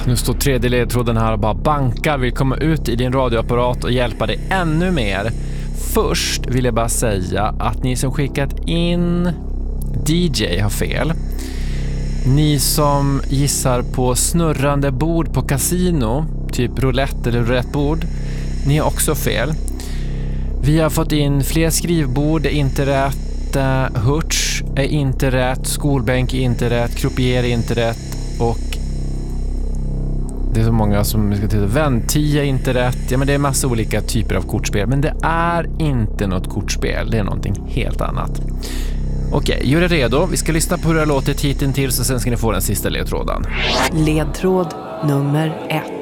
Nu står tredje ledtråden här och bara bankar, vill komma ut i din radioapparat och hjälpa dig ännu mer. Först vill jag bara säga att ni som skickat in DJ har fel. Ni som gissar på snurrande bord på kasino, typ roulette eller roulettebord, ni har också fel. Vi har fått in fler skrivbord, är inte rätt, hurts är inte rätt, skolbänk är inte rätt, croupier är inte rätt och det är så många som ska titta. Ventia är inte rätt. Ja, men det är massa olika typer av kortspel. Men det är inte något kortspel. Det är någonting helt annat. Okej, gör er redo. Vi ska lyssna på hur det har låtit hittills och sen ska ni få den sista ledtråden. Ledtråd nummer 1.